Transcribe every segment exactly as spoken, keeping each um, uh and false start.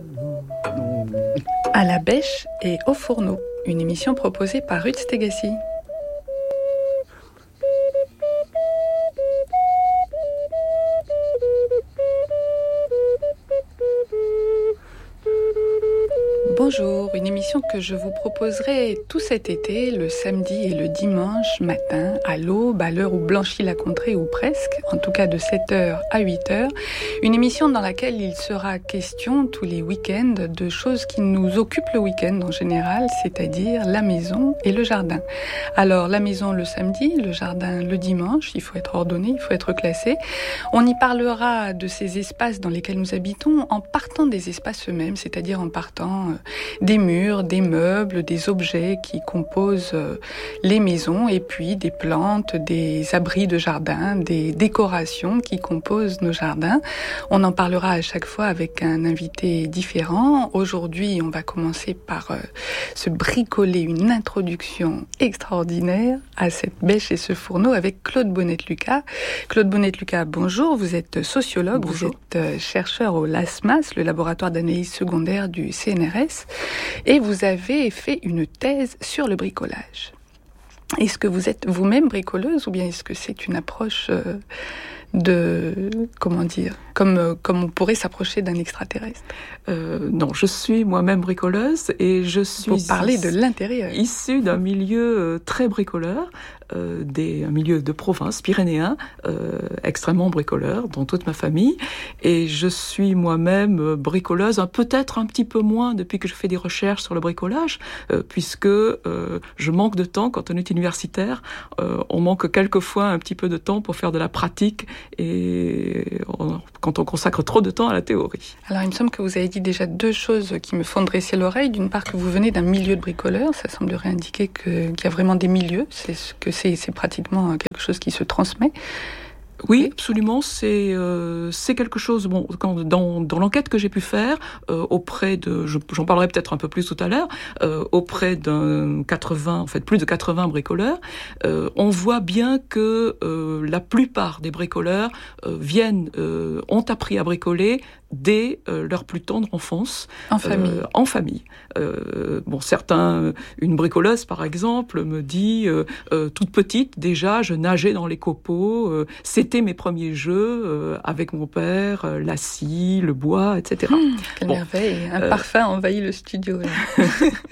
À la bêche et au fourneau, une émission proposée par Ruth Stegacy. Bonjour, une émission que je vous proposerai tout cet été, le samedi et le dimanche matin, à l'aube, à l'heure où blanchit la contrée ou presque, en tout cas de sept heures à huit heures. Une émission dans laquelle il sera question tous les week-ends de choses qui nous occupent le week-end en général, c'est-à-dire la maison et le jardin. Alors la maison le samedi, le jardin le dimanche, il faut être ordonné, il faut être classé. On y parlera de ces espaces dans lesquels nous habitons en partant des espaces eux-mêmes, c'est-à-dire en partant des murs, des meubles, des objets qui composent les maisons et puis des plantes, des abris de jardin, des décorations qui composent nos jardins. On en parlera à chaque fois avec un invité différent. Aujourd'hui, on va commencer par euh, se bricoler une introduction extraordinaire à cette bêche et ce fourneau avec Claude Bonnette-Lucas. Claude Bonnette-Lucas, bonjour. Vous êtes sociologue, bonjour. Vous êtes chercheur au LASMAS, le laboratoire d'analyse secondaire du C N R S, et vous avez fait une thèse sur le bricolage. Est-ce que vous êtes vous-même bricoleuse ou bien est-ce que c'est une approche euh, de, comment dire, comme, comme on pourrait s'approcher d'un extraterrestre? euh, Non, je suis moi-même bricoleuse et je suis... Pour parler de l'intérieur. Issue d'un milieu euh, très bricoleur, euh, des, un milieu de province pyrénéen, euh, extrêmement bricoleur dans toute ma famille. Et je suis moi-même bricoleuse, hein, peut-être un petit peu moins depuis que je fais des recherches sur le bricolage, euh, puisque euh, je manque de temps quand on est universitaire. Euh, on manque quelquefois un petit peu de temps pour faire de la pratique et on, quand on consacre trop de temps à la théorie. Alors il me semble que vous avez dit déjà deux choses qui me font dresser l'oreille. D'une part que vous venez d'un milieu de bricoleurs, ça semblerait indiquer que, qu'il y a vraiment des milieux, c'est, que c'est, c'est pratiquement quelque chose qui se transmet. Oui, absolument. C'est euh, c'est quelque chose. Bon, quand, dans dans l'enquête que j'ai pu faire euh, auprès de, je, j'en parlerai peut-être un peu plus tout à l'heure, euh, auprès d'un quatre-vingts, en fait plus de quatre-vingts bricoleurs, euh, on voit bien que euh, la plupart des bricoleurs euh, viennent, euh, ont appris à bricoler dès euh, leur plus tendre enfance. En famille. Euh, en famille. Euh, bon, certains, une bricoleuse par exemple, me dit euh, euh, toute petite déjà, je nageais dans les copeaux. Euh, c'était mes premiers jeux euh, avec mon père, euh, la scie, le bois, et cetera. Mmh, quelle bon, merveille. Un euh... parfum envahit le studio. Là.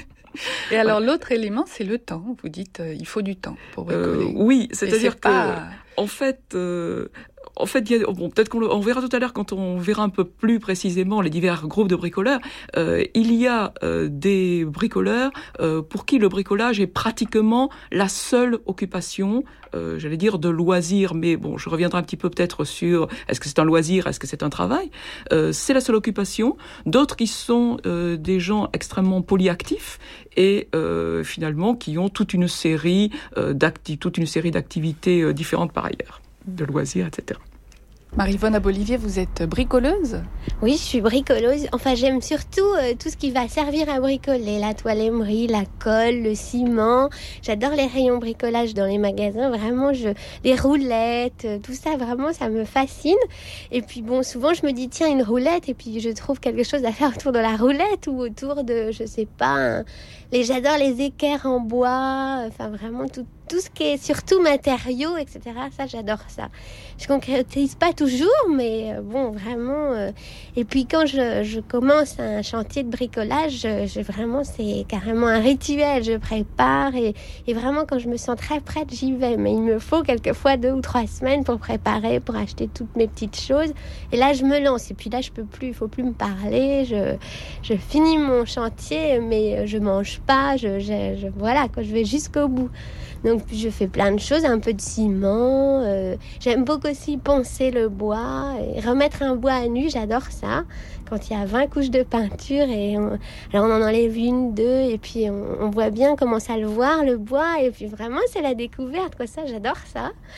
Et alors, l'autre élément, c'est le temps. Vous dites, euh, il faut du temps pour bricoler. Euh, oui, c'est-à-dire c'est que, pas... en fait, euh, en fait, il y a, bon, peut-être qu'on le, on verra tout à l'heure quand on verra un peu plus précisément les divers groupes de bricoleurs. Euh, il y a euh, des bricoleurs euh, pour qui le bricolage est pratiquement la seule occupation, euh, j'allais dire de loisir, mais bon, je reviendrai un petit peu peut-être sur est-ce que c'est un loisir, est-ce que c'est un travail. Euh, c'est la seule occupation. D'autres qui sont euh, des gens extrêmement polyactifs et euh, finalement qui ont toute une série euh, d'acti- toute une série d'activités euh, différentes par ailleurs, de loisirs, et cetera. Marie-Yvonne Abolivier, vous êtes bricoleuse ? Oui, je suis bricoleuse. Enfin, j'aime surtout euh, tout ce qui va servir à bricoler. La toile émerie, la colle, le ciment. J'adore les rayons bricolage dans les magasins. Vraiment, je... les roulettes, euh, tout ça, vraiment, ça me fascine. Et puis, bon, souvent, je me dis, tiens, une roulette. Et puis, je trouve quelque chose à faire autour de la roulette ou autour de, je sais pas, un... les... j'adore les équerres en bois. Enfin, vraiment, tout tout ce qui est surtout matériaux, et cetera. Ça, j'adore ça. Je concrétise pas toujours, mais euh, bon, vraiment. Euh, et puis quand je, je commence un chantier de bricolage, je, je, vraiment, c'est carrément un rituel. Je prépare et, et vraiment, quand je me sens très prête, j'y vais. Mais il me faut quelquefois deux ou trois semaines pour préparer, pour acheter toutes mes petites choses. Et là, je me lance. Et puis là, je peux plus, il faut plus me parler. Je, je finis mon chantier, mais je mange pas. Je, je, je, voilà, quoi, je vais jusqu'au bout. Donc, je fais plein de choses, un peu de ciment. Euh, j'aime beaucoup aussi poncer le bois et remettre un bois à nu, j'adore ça. Quand il y a vingt couches de peinture, et on, alors on en enlève une, deux, et puis on, on voit bien, commence à le voir, le bois. Et puis vraiment, c'est la découverte, quoi, ça, j'adore ça.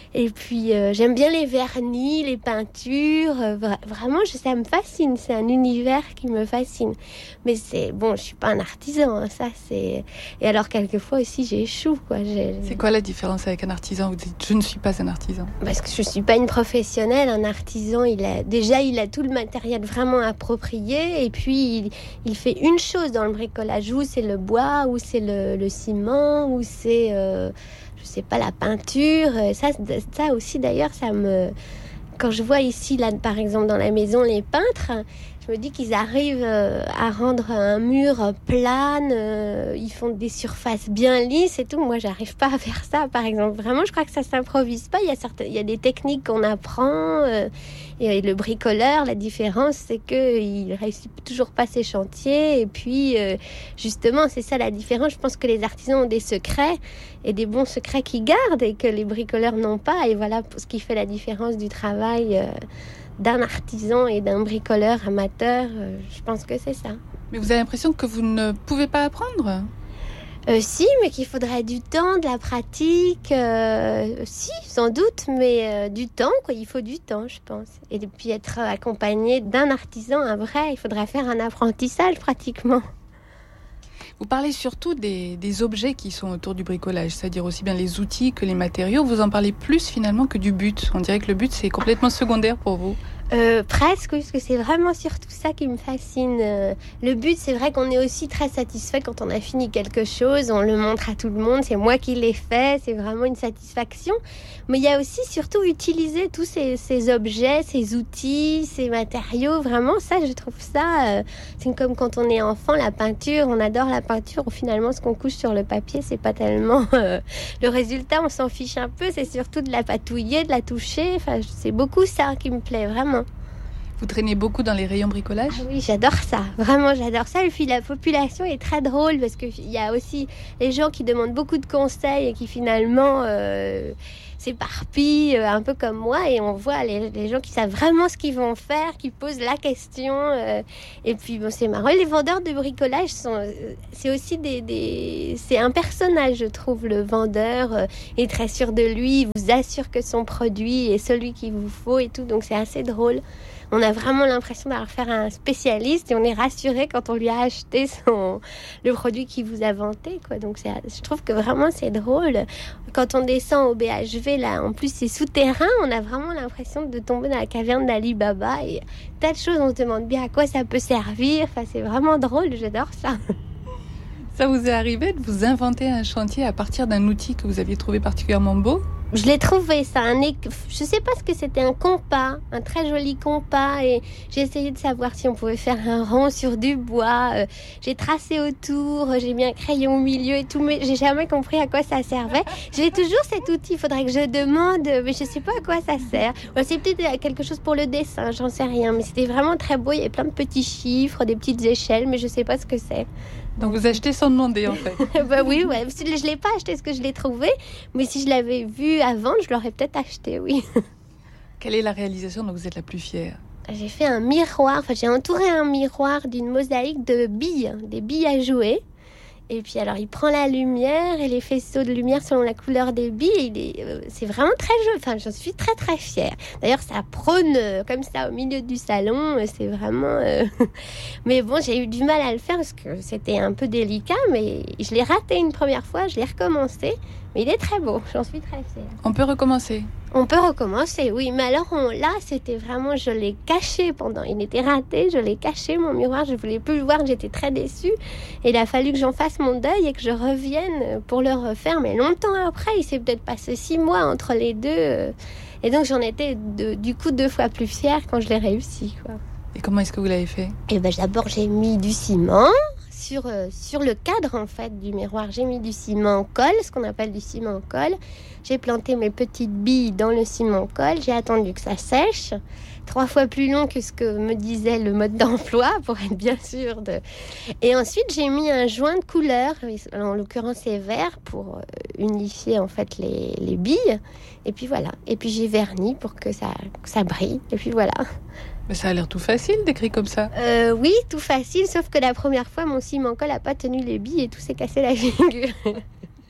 Et puis, euh, j'aime bien les vernis, les peintures. Euh, vra- vraiment, je, ça me fascine. C'est un univers qui me fascine. Mais c'est bon, je suis pas un artisan. Hein, ça, c'est. Et alors, quelquefois aussi, j'échoue. Quoi. J'ai... C'est quoi la différence avec un artisan ? Vous dites, je ne suis pas un artisan. Parce que je suis pas une professionnelle. Un artisan, il a déjà, il a tout le matériel vraiment approprié. Et puis, il, il fait une chose dans le bricolage. Ou c'est le bois, ou c'est le, le ciment, ou c'est... Euh, je sais pas, la peinture, ça, ça aussi d'ailleurs, ça me... Quand je vois ici, là, par exemple, dans la maison, les peintres, je me dis qu'ils arrivent à rendre un mur plane, ils font des surfaces bien lisses et tout. Moi, j'arrive pas à faire ça, par exemple. Vraiment, je crois que ça s'improvise pas. Il y a certaines, il y a des techniques qu'on apprend. Et le bricoleur, la différence, c'est qu'il réussit toujours pas ses chantiers. Et puis, justement, c'est ça la différence. Je pense que les artisans ont des secrets et des bons secrets qu'ils gardent et que les bricoleurs n'ont pas. Et voilà ce qui fait la différence du travail d'un artisan et d'un bricoleur amateur. Je pense que c'est ça. Mais vous avez l'impression que vous ne pouvez pas apprendre ? Euh, si, mais qu'il faudrait du temps, de la pratique. Euh, si, sans doute, mais euh, du temps, quoi. Il faut du temps, je pense. Et puis être accompagné d'un artisan, un vrai, il faudrait faire un apprentissage pratiquement. Vous parlez surtout des, des objets qui sont autour du bricolage, c'est-à-dire aussi bien les outils que les matériaux. Vous en parlez plus finalement que du but. On dirait que le but, c'est complètement secondaire pour vous. Euh, presque, parce que c'est vraiment surtout ça qui me fascine. Euh, le but, c'est vrai qu'on est aussi très satisfait quand on a fini quelque chose, on le montre à tout le monde, c'est moi qui l'ai fait, c'est vraiment une satisfaction. Mais il y a aussi surtout utiliser tous ces, ces objets, ces outils, ces matériaux, vraiment ça, je trouve ça, euh, c'est comme quand on est enfant, la peinture, on adore la peinture, ou finalement ce qu'on couche sur le papier, c'est pas tellement euh, le résultat, on s'en fiche un peu, c'est surtout de la patouiller, de la toucher, enfin, c'est beaucoup ça qui me plaît, vraiment. Vous traînez beaucoup dans les rayons bricolage ? Ah oui, j'adore ça. Vraiment, j'adore ça. Et puis, la population est très drôle parce qu'il y a aussi les gens qui demandent beaucoup de conseils et qui finalement euh, s'éparpillent euh, un peu comme moi. Et on voit les, les gens qui savent vraiment ce qu'ils vont faire, qui posent la question. Euh, et puis, bon, c'est marrant. Les vendeurs de bricolage, sont, euh, c'est aussi des, des... C'est un personnage, je trouve, le vendeur. Euh, est très sûr de lui. Il vous assure que son produit est celui qu'il vous faut et tout. Donc, c'est assez drôle. On a vraiment l'impression d'avoir affaire à un spécialiste et on est rassuré quand on lui a acheté son, le produit qu'il vous a vanté, quoi. Donc, c'est, je trouve que vraiment, c'est drôle. Quand on descend au B H V, là, en plus, c'est souterrain, on a vraiment l'impression de tomber dans la caverne d'Ali Baba et tas de choses, on se demande bien à quoi ça peut servir. Enfin, c'est vraiment drôle, j'adore ça. Ça vous est arrivé de vous inventer un chantier à partir d'un outil que vous aviez trouvé particulièrement beau ? Je l'ai trouvé, ça, un é... je sais pas ce que c'était, un compas, un très joli compas, et j'ai essayé de savoir si on pouvait faire un rond sur du bois. Euh, j'ai tracé autour, j'ai mis un crayon au milieu et tout, mais j'ai jamais compris à quoi ça servait. J'ai toujours cet outil, il faudrait que je demande, mais je sais pas à quoi ça sert. Ouais, c'est peut-être quelque chose pour le dessin, j'en sais rien, mais c'était vraiment très beau, il y avait plein de petits chiffres, des petites échelles, mais je sais pas ce que c'est. Donc vous achetez sans demander en fait. Bah oui, ouais. Je l'ai pas acheté parce que je l'ai trouvé, mais si je l'avais vu à vendre, je l'aurais peut-être acheté, oui. Quelle est la réalisation dont vous êtes la plus fière ? J'ai fait un miroir, enfin j'ai entouré un miroir d'une mosaïque de billes, des billes à jouer. Et puis alors il prend la lumière et les faisceaux de lumière selon la couleur des billes. Il est, euh, c'est vraiment très joli. Enfin, j'en suis très très fière. D'ailleurs, ça prône euh, comme ça au milieu du salon. Euh, c'est vraiment. Euh... mais bon, j'ai eu du mal à le faire parce que c'était un peu délicat. Mais je l'ai raté une première fois. Je l'ai recommencé. Mais il est très beau. J'en suis très fière. On peut recommencer. On peut recommencer, oui. Mais alors on, là, c'était vraiment, je l'ai caché pendant. Il était raté, je l'ai caché, mon miroir. Je voulais plus le voir, j'étais très déçue. Et il a fallu que j'en fasse mon deuil et que je revienne pour le refaire. Mais longtemps après, il s'est peut-être passé six mois entre les deux. Et donc j'en étais de, du coup deux fois plus fière quand je l'ai réussi, quoi. Et comment est-ce que vous l'avez fait ? Et ben d'abord, j'ai mis du ciment. Sur, euh, sur le cadre en fait du miroir, j'ai mis du ciment colle, ce qu'on appelle du ciment colle. J'ai planté mes petites billes dans le ciment colle. J'ai attendu que ça sèche. Trois fois plus long que ce que me disait le mode d'emploi, pour être bien sûr de... Et ensuite, j'ai mis un joint de couleur, en l'occurrence c'est vert, pour unifier en fait les, les billes. Et puis voilà. Et puis j'ai verni pour que ça, que ça brille. Et puis voilà. Mais ça a l'air tout facile d'écrire comme ça. Euh, oui, tout facile, sauf que la première fois, mon ciment colle n'a pas tenu les billes et tout s'est cassé la figure.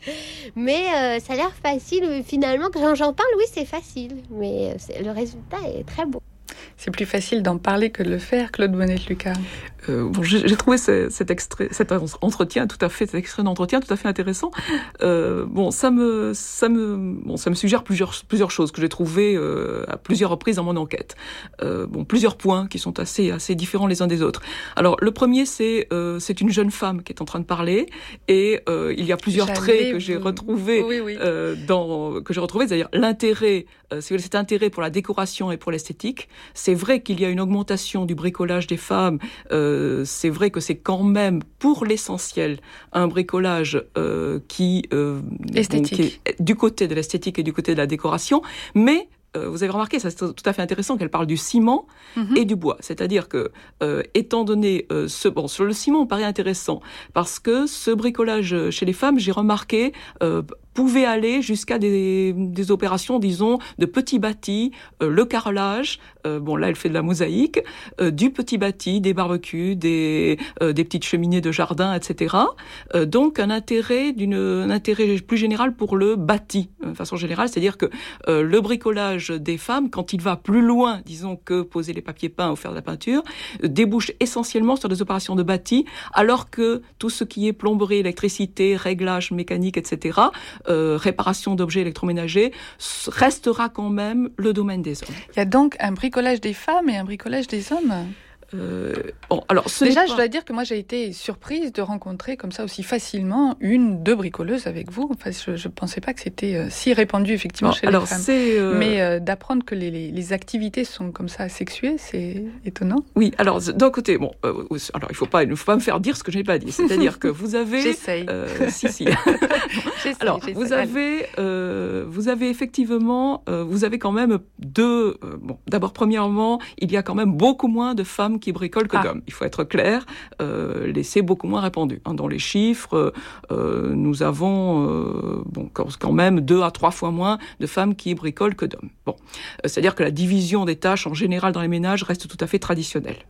Mais euh, ça a l'air facile. Mais finalement, quand j'en parle, oui, c'est facile. Mais c'est, le résultat est très beau. C'est plus facile d'en parler que de le faire, Claude Bonnet-Lucas. Euh, bon, j'ai, j'ai trouvé ce, cet extrait, cet entretien tout à fait, cet extrait d'entretien tout à fait intéressant. Euh, bon, ça me, ça me, bon, ça me suggère plusieurs, plusieurs choses que j'ai trouvées euh, à plusieurs reprises dans mon enquête. Euh, bon, plusieurs points qui sont assez, assez différents les uns des autres. Alors, le premier, c'est, euh, c'est une jeune femme qui est en train de parler, et euh, il y a plusieurs J'allais traits que j'ai vous... retrouvés, oui, oui. Euh, dans, que j'ai retrouvés, c'est-à-dire l'intérêt, euh, c'est cet intérêt pour la décoration et pour l'esthétique. C'est vrai qu'il y a une augmentation du bricolage des femmes. Euh, c'est vrai que c'est quand même, pour l'essentiel, un bricolage euh, qui, euh, bon, qui est du côté de l'esthétique et du côté de la décoration. Mais euh, vous avez remarqué, ça c'est tout à fait intéressant, qu'elle parle du ciment mm-hmm. et du bois. C'est-à-dire que, euh, étant donné euh, ce, bon, sur le ciment, on paraît intéressant parce que ce bricolage chez les femmes, j'ai remarqué. Euh, pouvait aller jusqu'à des, des opérations, disons, de petits bâtis, euh, le carrelage, euh, bon là elle fait de la mosaïque, euh, du petit bâti, des barbecues, des, euh, des petites cheminées de jardin, et cetera. Euh, donc un intérêt, d'une, un intérêt plus général pour le bâti, de façon générale, c'est-à-dire que euh, le bricolage des femmes, quand il va plus loin, disons, que poser les papiers peints ou faire de la peinture, euh, débouche essentiellement sur des opérations de bâti, alors que tout ce qui est plomberie, électricité, réglage mécanique, et cetera, Euh, réparation d'objets électroménagers restera quand même le domaine des hommes. Il y a donc un bricolage des femmes et un bricolage des hommes. Euh, bon, alors, ce Déjà, pas... je dois dire que moi, j'ai été surprise de rencontrer comme ça aussi facilement une, deux bricoleuses avec vous. Enfin, je ne pensais pas que c'était euh, si répandu, effectivement, bon, chez alors les femmes. C'est, euh... Mais euh, d'apprendre que les, les, les activités sont comme ça sexuées, c'est étonnant. Oui, alors, d'un côté, bon, euh, alors, il ne faut pas, il ne faut pas me faire dire ce que je n'ai pas dit. C'est-à-dire que vous avez... J'essaye. Euh, si, si. j'essaye, alors, j'essaye. Vous, avez, euh, vous avez effectivement, euh, vous avez quand même deux... Euh, bon, d'abord, premièrement, il y a quand même beaucoup moins de femmes qui bricolent que ah. d'hommes. Il faut être clair, euh, c'est beaucoup moins répandu. Hein. Dans les chiffres, euh, nous avons euh, bon, quand même deux à trois fois moins de femmes qui bricolent que d'hommes. Bon. Euh, c'est-à-dire que la division des tâches en général dans les ménages reste tout à fait traditionnelle.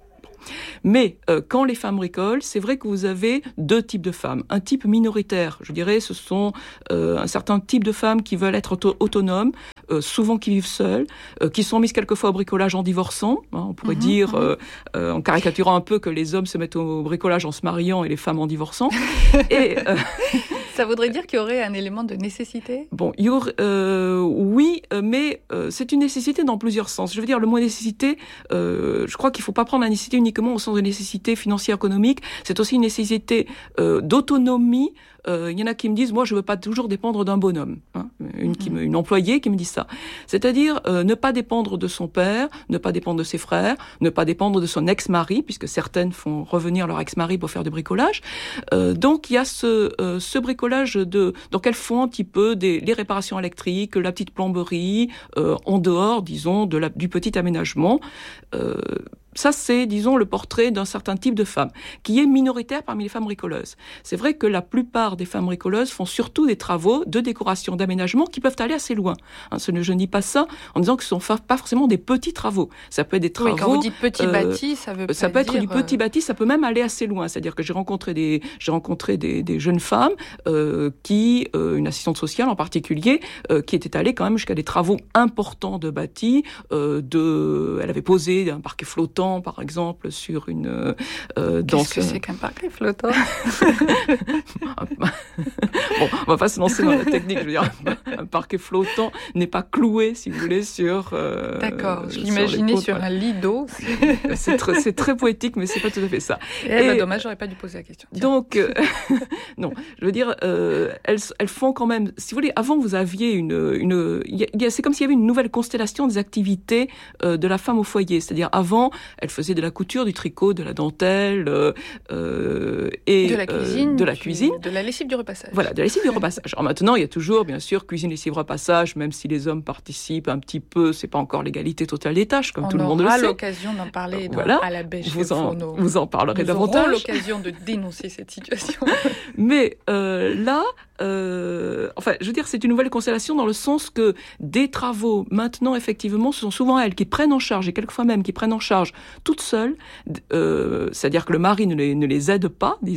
Mais euh, quand les femmes bricolent, c'est vrai que vous avez deux types de femmes. Un type minoritaire, je dirais, ce sont euh, un certain type de femmes qui veulent être auto- autonomes, euh, souvent qui vivent seules, euh, qui sont mises quelquefois au bricolage en divorçant. Hein, on pourrait mmh, dire, mmh. Euh, euh, en caricaturant un peu, que les hommes se mettent au bricolage en se mariant et les femmes en divorçant. et... Euh, Ça voudrait dire qu'il y aurait un élément de nécessité ? Bon, il y aurait, euh, oui, mais euh, c'est une nécessité dans plusieurs sens. Je veux dire, le mot nécessité, euh, je crois qu'il ne faut pas prendre la nécessité uniquement au sens de nécessité financière, économique. C'est aussi une nécessité euh, d'autonomie. Euh, il y en a qui me disent, moi, je ne veux pas toujours dépendre d'un bonhomme. Hein, une, qui me, une employée qui me dit ça. C'est-à-dire euh, ne pas dépendre de son père, ne pas dépendre de ses frères, ne pas dépendre de son ex-mari, puisque certaines font revenir leur ex-mari pour faire du bricolage. Euh, donc, il y a ce, euh, ce bricolage de... Donc, elles font un petit peu des, les réparations électriques, la petite plomberie, euh, en dehors, disons, de la, du petit aménagement. Euh, Ça, c'est, disons, le portrait d'un certain type de femme, qui est minoritaire parmi les femmes bricoleuses. C'est vrai que la plupart des femmes bricoleuses font surtout des travaux de décoration, d'aménagement, qui peuvent aller assez loin. Hein, ce, je ne dis pas ça en disant que ce ne sont pas forcément des petits travaux. Ça peut être des travaux... Oui, quand vous dites petit euh, bâti, ça veut pas Ça peut dire... être du petit bâti, ça peut même aller assez loin. C'est-à-dire que j'ai rencontré des, j'ai rencontré des, des jeunes femmes euh, qui, euh, une assistante sociale en particulier, euh, qui était allée quand même jusqu'à des travaux importants de bâti. Euh, de, elle avait posé un parquet flottant, par exemple, sur une... Euh, Qu'est-ce que c'est qu'un parquet flottant ? Bon, on va pas se lancer dans la technique, je veux dire, un parquet flottant n'est pas cloué, si vous voulez, sur... Euh, D'accord, je l'imaginais sur, sur un lit d'eau. C'est très, c'est très poétique, mais c'est pas tout à fait ça. Et, Et bah, dommage, j'aurais pas dû poser la question. Tiens. Donc, euh, non, je veux dire, euh, elles, elles font quand même... Si vous voulez, avant, vous aviez une... une y a, c'est comme s'il y avait une nouvelle constellation des activités euh, de la femme au foyer. C'est-à-dire, avant, elle faisait de la couture, du tricot, de la dentelle, euh, et de la cuisine, euh, de la du, cuisine, de la lessive du repassage. Voilà, de la lessive du repassage. Alors maintenant, il y a toujours, bien sûr, cuisine, lessive, repassage, même si les hommes participent un petit peu, c'est pas encore l'égalité totale des tâches, comme On tout le monde le sait. On aura l'occasion d'en parler dans, voilà. à la bêche vous en, fourneaux. Vous en parlerez Nous davantage. Nous aurons l'occasion de dénoncer cette situation. Mais euh, là, euh, enfin, je veux dire, c'est une nouvelle constellation dans le sens que des travaux, maintenant, effectivement, ce sont souvent elles qui prennent en charge, et quelquefois même qui prennent en charge toutes seules, euh, c'est-à-dire que le mari ne les, ne les aide pas, disons,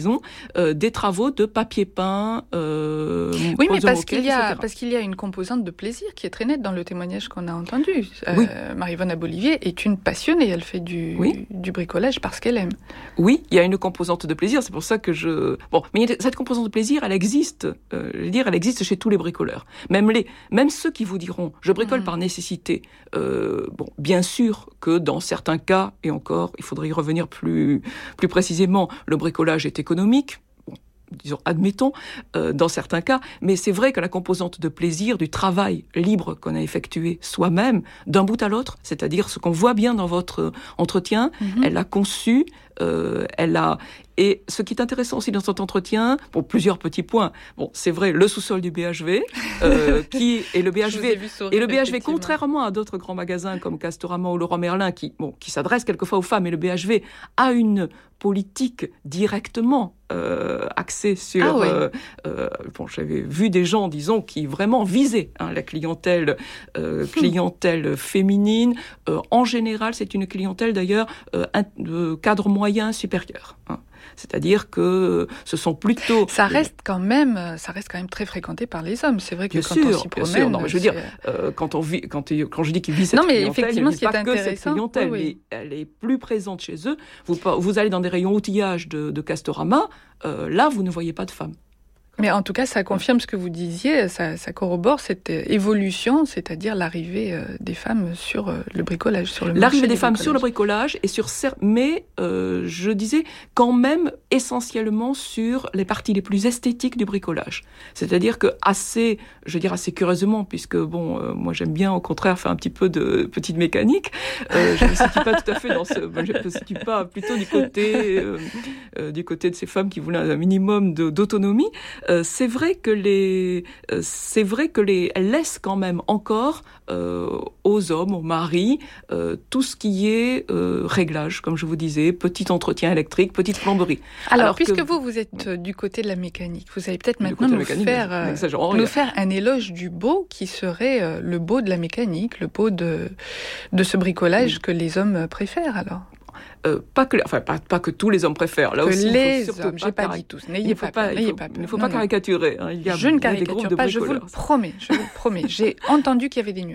disons, euh, des travaux de papier peint. Euh, oui, mais parce qu'il y a parce qu'il y a une composante de plaisir qui est très nette dans le témoignage qu'on a entendu. Oui. Euh, Marie-Yvonne Abolivier est une passionnée. Elle fait du oui. du bricolage parce qu'elle aime. Oui, il y a une composante de plaisir. C'est pour ça que je bon, mais cette composante de plaisir, elle existe. Euh, je veux dire, elle existe chez tous les bricoleurs. Même les même ceux qui vous diront, je bricole mmh. par nécessité. Euh, bon, bien sûr que dans certains cas, et encore, il faudrait y revenir plus, plus précisément, le bricolage est économique. Bon, disons, admettons, euh, dans certains cas, mais c'est vrai que la composante de plaisir, du travail libre qu'on a effectué soi-même, d'un bout à l'autre, c'est-à-dire ce qu'on voit bien dans votre entretien, mmh. elle a conçu, euh, elle a... Et ce qui est intéressant aussi dans cet entretien, pour plusieurs petits points, bon, c'est vrai, le sous-sol du B H V, euh, qui est le B H V, et le B H V, contrairement à d'autres grands magasins comme Castorama ou Leroy Merlin, qui, bon, qui s'adressent quelquefois aux femmes, et le B H V a une politique directement euh, axée sur... Ah oui. euh, euh, bon, j'avais vu des gens, disons, qui vraiment visaient hein, la clientèle, euh, clientèle féminine. Euh, en général, c'est une clientèle d'ailleurs euh, un, de cadre moyen supérieur. Hein. C'est-à-dire que ce sont plutôt... Ça reste quand même, ça reste quand même très fréquenté par les hommes. C'est vrai que bien quand sûr, on s'y promène... Bien sûr, non, mais je veux dire, euh, quand, on vit, quand, quand je dis qu'ils vivent cette non, mais clientèle, effectivement, ils ce qui est pas intéressant, que cette clientèle, oui, oui. mais elle est plus présente chez eux. Vous, vous allez dans des rayons outillage de, de Castorama, euh, là, vous ne voyez pas de femmes. Mais en tout cas, ça confirme ce que vous disiez, ça, ça corrobore cette évolution, c'est-à-dire l'arrivée euh, des femmes sur euh, le bricolage, sur le marché L'arrivée des femmes bricolage. sur le bricolage et sur, mais euh, je disais quand même essentiellement sur les parties les plus esthétiques du bricolage. C'est-à-dire que assez, je veux dire assez curieusement, puisque bon, euh, moi j'aime bien au contraire faire un petit peu de petite mécanique. Euh, je ne me situe pas tout à fait dans ce, ben, je ne me situe pas plutôt du côté, euh, euh, du côté de ces femmes qui voulaient un minimum de, d'autonomie. Euh, c'est vrai que les, euh, c'est vrai que les, elles laissent quand même encore euh, aux hommes, aux maris, euh, tout ce qui est euh, réglage, comme je vous disais, petit entretien électrique, petite plomberie. Alors, Alors puisque que, vous, vous êtes euh, du côté de la mécanique, vous allez peut-être maintenant nous, faire, euh, nous nous faire un éloge du beau qui serait euh, le beau de la mécanique, le beau de, de ce bricolage oui. que les hommes préfèrent alors. Euh, pas que, enfin pas, pas que tous les hommes préfèrent. Là que aussi, les il faut hommes, j'ai pas cari- dit tous. N'ayez pas, pas, peur, n'ayez pas peur. Il ne faut non, pas non. caricaturer. Hein. Il y a, je ne il y a des groupes caricature de pas, je vous le promets. Je vous le promets. J'ai entendu qu'il y avait des nuances.